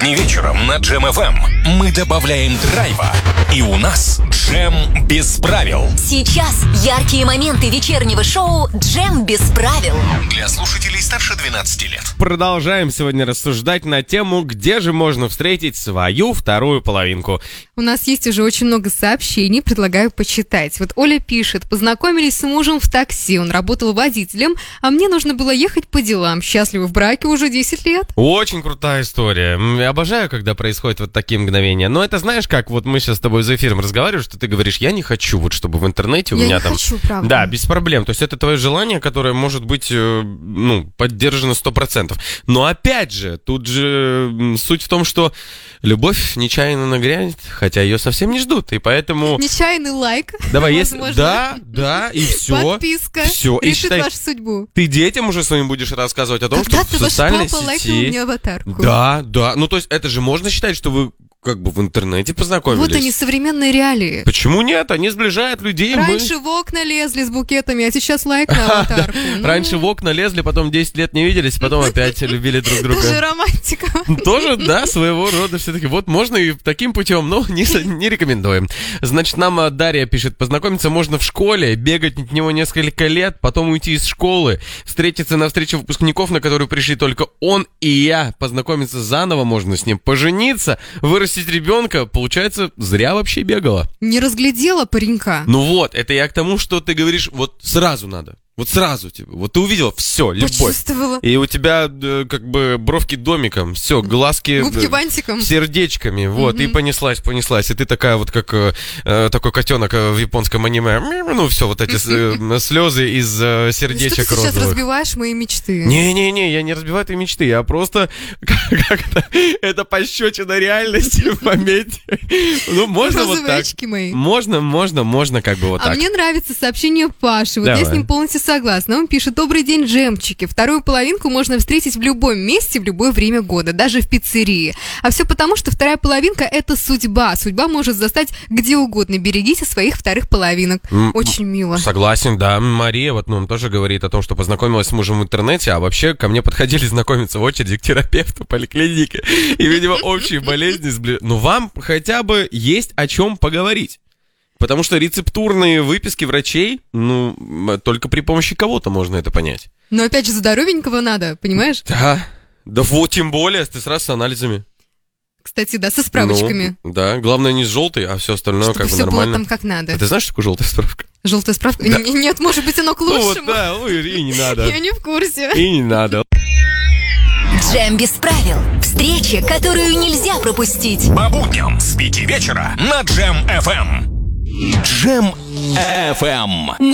будни вечером на Джем FM мы добавляем драйва. И у нас Джем без правил. Сейчас яркие моменты вечернего шоу «Джем без правил». Для слушателей старше 12 лет. Продолжаем сегодня рассуждать на тему, где же можно встретить свою вторую половинку. У нас есть уже очень много сообщений, предлагаю почитать. Вот Оля пишет: познакомились с мужем в такси, он работал водителем, а мне нужно было ехать по делам. Счастливы в браке уже 10 лет. Очень крутая история. Я обожаю, когда происходят вот такие мгновения. Но это знаешь как, вот мы сейчас с тобой за эфиром разговариваем, что ты говоришь, я не хочу, вот чтобы в интернете у меня там... Я не хочу, правда. Да, без проблем. То есть это твое желание, которое может быть, поддержано 100%. Но опять же, тут же суть в том, что любовь нечаянно нагрянет, хотя ее совсем не ждут, и поэтому... Нечаянный лайк. Давай, возможно. Да, и все. Подписка. Все. И Решит считай, вашу судьбу. ты детям уже своим будешь рассказывать о том, Когда что в социальной папа лайкнул сети... мне аватарку. Да. Ну, то есть это же можно считать, что вы как бы в интернете познакомились. Вот они, современные реалии. Почему нет? Они сближают людей. Раньше в окна лезли с букетами, а сейчас лайк на аватарку. Раньше в окна лезли, потом 10 лет не виделись, потом опять любили друг друга. Тоже романтика. Тоже, да, своего рода все-таки. Вот можно и таким путем, но не рекомендуем. Значит, нам Дарья пишет: познакомиться можно в школе, бегать от него несколько лет, потом уйти из школы, встретиться на встрече выпускников, на которую пришли только он и я, познакомиться заново можно с ним, пожениться, вырастить ребенка, получается, зря вообще бегала. Не разглядела паренька. Ну вот, это я к тому, что ты говоришь, вот сразу надо. Вот сразу тебе. Вот ты увидела, все, любовь. Почувствовала. И у тебя как бы бровки домиком, все, глазки губки бантиком, сердечками, вот, и понеслась. И ты такая вот, как такой котенок в японском аниме. Ну, все, вот эти слезы из сердечек розовых. Что ты сейчас разбиваешь мои мечты? Не, я не разбиваю твои мечты, я просто как-то это пощечина реальности в моменте. Ну, можно вот так. Очки мои. Можно как бы вот так. А мне нравится сообщение Паши. Вот Давай. я с ним полностью согласна. Он пишет: добрый день, джемчики. Вторую половинку можно встретить в любом месте, в любое время года, даже в пиццерии. А все потому, что вторая половинка — это судьба. Судьба может застать где угодно. Берегите своих вторых половинок. Очень мило. Согласен, да. Мария вот тоже говорит о том, что познакомилась с мужем в интернете, а вообще ко мне подходили знакомиться в очереди к терапевту в поликлинике. И, видимо, общие болезни Но вам хотя бы есть о чем поговорить. Потому что рецептурные выписки врачей, только при помощи кого-то можно это понять. Но опять же, здоровенького надо, понимаешь? Да вот тем более, ты сразу с анализами. Кстати, да, со справочками. Да, главное не с желтой, а все остальное чтобы как бы все нормально. было там как надо. А ты знаешь, что такое желтая справка? Желтая справка? Да. Нет, может быть, оно к лучшему. И не надо. Я не в курсе. И не надо. Джем без правил. Встреча, которую нельзя пропустить. По будням с 5 вечера на Джем FM. Джем FM.